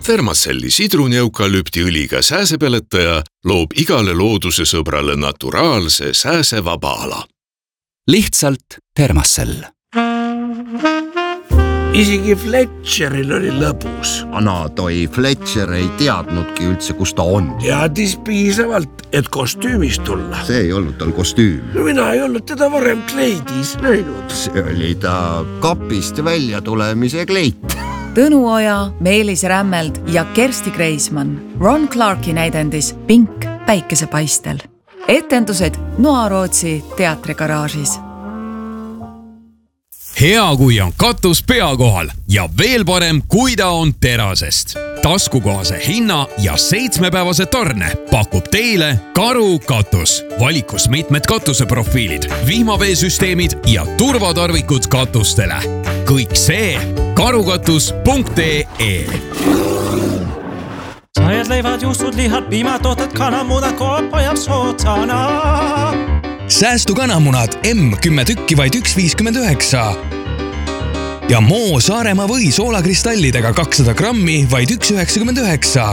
Termacelli sidruni-eukalüptiõliga sääsepeletaja loob igale looduse sõbrale naturaalse sääsevaba ala. Lihtsalt Termacell. Isegi Fletcheril oli lõbus. Toi Fletcher ei teadnudki üldse, kus ta on. Teadis piisavalt, et kostüümis tulla. See ei olnud tal kostüüm. Mina ei olnud teda varem kleidis näinud. See oli ta kapist välja tulemise kleit. Tõnu Oja, Meelis Rämmeld ja Kersti Kreismann Ron Clarki näidendis Pink päikesepaistel. Etendused Noarootsi teatrigaraažis. Hea, kui on katus pea kohal ja veel parem, kui ta on terasest. Taskukohase hinna ja 7-päevase tarne pakub teile Karu katus. Valikus mitmed katuseprofiilid, vihmaveesüsteemid ja turvatarvikud katustele. Kõik see karukatus.ee. Sajad leivad, juustud, lihad, piimatooted, kanamunad, koop ajab sootsana. Säästu kanamunad M10 tükki vaid 1,59. Ja Moo Saaremaa või soolakristallidega 200 grammi vaid 1,99.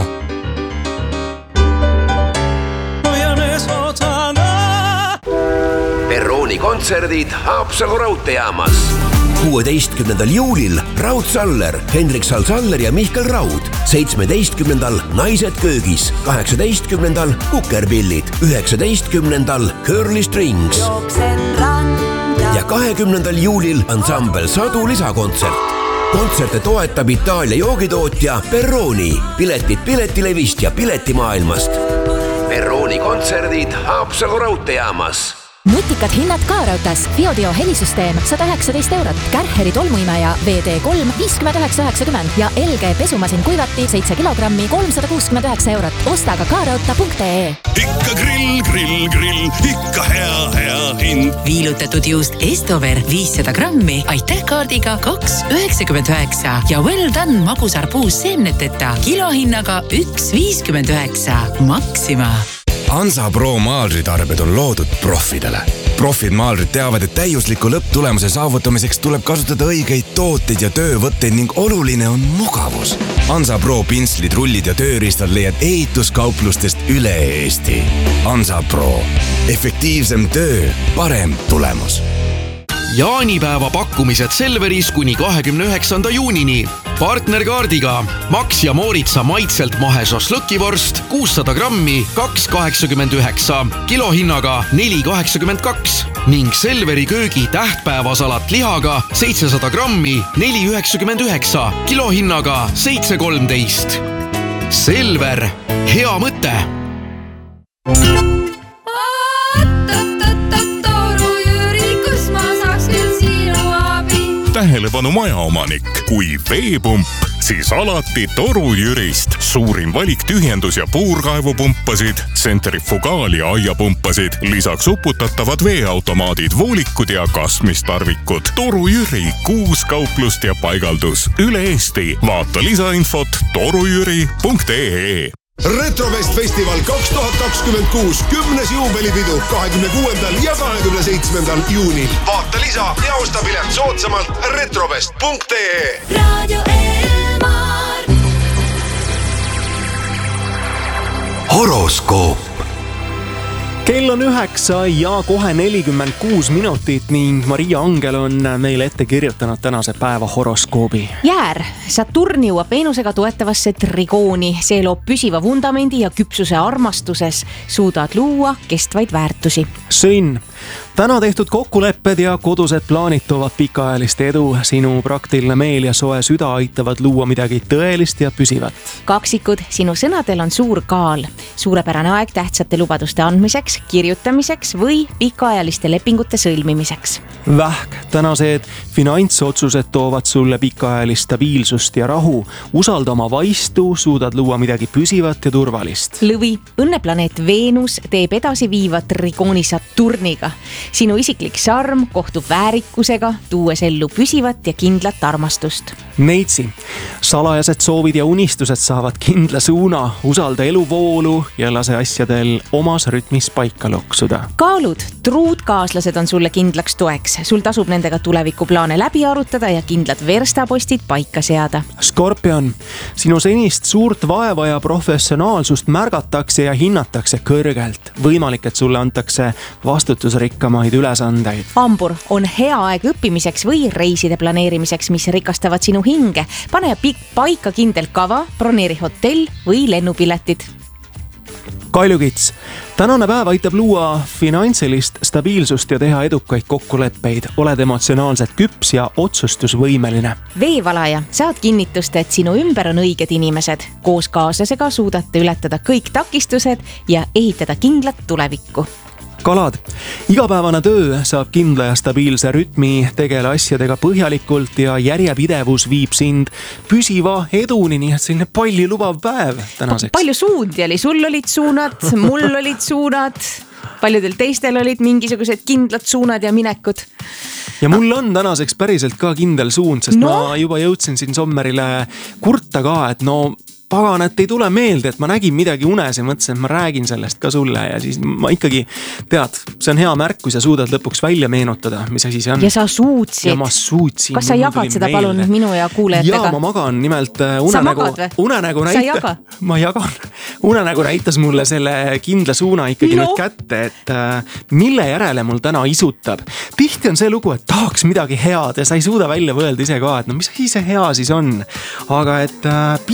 Perrooni kontserdid Haapsalu raudteejaamas. 16. juulil Raud Saller, Hendrik Salsaller ja Mihkel Raud. 17. Naised köögis. 18. Kukerpillid. 19. Curly Strings. Ja 20. juulil ansambel Sadu lisakontsert. Kontserte toetab Itaalia joogitootja Perrooni. Piletid Piletilevist ja Piletimaailmast. Perrooni kontserdid Haapsalu raudteejaamas. Nutikad hinnad ka rautas. Fiodio helisüsteem 119 €, Kärheri tolmuimeja VD3 59,90 ja LG pesumasin kuivati 7 kilogrammi 369 €. Osta ka kaarauta.ee. Ikka grill, ikka hea hind. Viilutatud juust Estover 500 grammi, aitäh kaardiga 2,99 ja Well Done magusarpuus seemneteta kilohinnaga 1,59. Maxima. Hansa Pro maalritarbed on loodud profidele. Profid maalrid teavad, et täiusliku lõpptulemuse saavutamiseks tuleb kasutada õigeid tooteid ja töövõtteid ning oluline on mugavus. Hansa Pro pinslid, rullid ja tööriistad leiad ehituskauplustest üle Eesti. Hansa Pro. Efektiivsem töö, parem tulemus. Jaanipäeva pakkumised Selveris kuni 29. juunini. Partnerkaardiga Max ja Mooritsa maitselt mahe šašlõkivorst 600 grammi 2,89, kilohinnaga 4,82 ning Selveri köögi tähtpäevasalat lihaga 700 grammi 4,99, kilohinnaga 7,13. Selver, hea mõte! Tähelepanu majaomanik, kui veepump, siis alati Toru Jürist. Suurim valik tühjendus- ja puurkaevupumpasid, tsentrifugaal- ja aiapumpasid, lisaks uputatavad veeautomaadid, voolikud ja kasmistarvikud. Toru Jüri, 6 kauplust ja paigaldus üle Eesti. Vaata lisainfot torujüri.ee. Retrovest Festival 2026 10. juubelipidu 26. ja 27. juunil. Vaata lisa ja osta pilet soodsamalt retrovest.ee. Radio Elmar. Horoskoop. Kell on 9 ja kohe 46 minutit ning Maria Angel on meile ette kirjutanud tänase päeva horoskoobi. Jäär, Saturn jõuab Veenusega toetavasse trigooni. See loob püsiva vundamendi ja küpsuse armastuses. Suudad luua kestvaid väärtusi. Sõnn, täna tehtud kokkulepped ja kodused plaanid toovad pikaajalist edu. Sinu praktiline meel ja soe süda aitavad luua midagi tõelist ja püsivat. Kaksikud, sinu sõnadel on suur kaal. Suurepärane aeg tähtsate lubaduste andmiseks, kirjutamiseks või pikaajaliste lepingute sõlmimiseks. Vähk, tänased finantsotsused toovad sulle pikaajalist stabiilsust ja rahu. Usalda oma vaistu, suudad luua midagi püsivat ja turvalist. Lõvi, õnneplaneet Veenus teeb edasiviivat trigooni Saturniga. Sinu isiklik sarm kohtub väärikusega, tuues ellu püsivat ja kindlat armastust. Neitsi, salajased soovid ja unistused saavad kindla suuna, usalda eluvoolu ja lase asjadel omas rütmis paika loksuda. Kaalud, truud kaaslased on sulle kindlaks toeks. Sul tasub nendega tulevikuplaane läbi arutada ja kindlad verstapostid paika seada. Skorpion, sinu senist suurt vaeva ja professionaalsust märgatakse ja hinnatakse kõrgelt. Võimalik, et sulle antakse vastutusrikkamaid ülesandeid. Hambur, on hea aeg õppimiseks või reiside planeerimiseks, mis rikastavad sinu hinge. Pane paika kindel kava, broneeri hotell või lennupiletid. Kaljukits, tänane päev aitab luua finantsilist stabiilsust ja teha edukaid kokkuleppeid. Oled emotsionaalselt küps ja otsustusvõimeline. Veevalaja, saad kinnitust, et sinu ümber on õiged inimesed. Koos kaaslasega suudate ületada kõik takistused ja ehitada kindlat tulevikku. Kalad, igapäevane töö saab kindla ja stabiilse rütmi, tegele asjadega põhjalikult ja järjepidevus viib sind püsiva eduni, nii et selline palju lubav päev tänaseks. Palju suundi oli, sul olid suunad, mul olid suunad, paljudel teistel olid mingisugused kindlad suunad ja minekud. Ja mul on tänaseks päriselt ka kindel suund, sest ma juba jõudsin siin Sommerile kurta ka, et pagan, et ei tule meelde, et ma nägin midagi unes ja mõtlesin, et ma räägin sellest ka sulle ja siis ma ikkagi tead, see on hea märk, kui sa suudad lõpuks välja meenutada, mis asi see on. Ja sa suutsid. Ja ma suutsin. Kas sa jagad seda palun minu ja kuulejatega? Ja ma magan nimelt unenägu näita. Ma jagan. Unenägu näitas mulle selle kindla suuna ikkagi nüüd kätte, et mille järele mul täna isutab. Tihti on see lugu, et tahaks midagi head ja sa ei suuda välja võelda ise ka, et mis see hea siis on. Aga et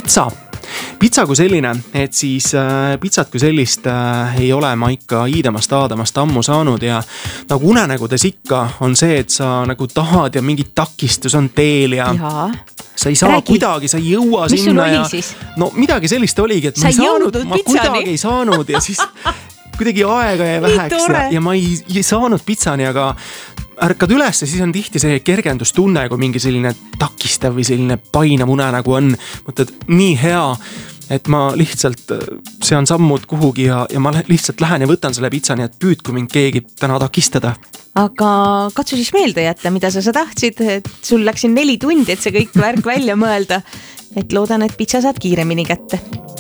Pitsa kui selline, et siis pitsat kui sellist ei ole ma ikka Iidemast Aadamast ammu saanud ja nagu unenägudes ikka on see, et sa nagu tahad ja mingi takistus on teel ja sa ei saa kuidagi, sa ei jõua mis sinna ja siis? No midagi sellist oligi, et ma kuidagi ei saanud ja siis kuidagi aega jäi väheks ja ma ei saanud pitsani, aga ärkad üles ja siis on tihti see kergendustunne, kui mingi selline takistav või selline painav unenägu on. Mõtled, nii hea, et ma lihtsalt sean sammud kuhugi ja ma lihtsalt lähen ja võtan selle pitsani, et püüdku mind keegi täna takistada. Aga katsu siis meelde jätta, mida sa tahtsid, et sul läks siin 4 tundi, et see kõik värk välja mõelda. Et loodan, et pitsa saad kiiremini kätte.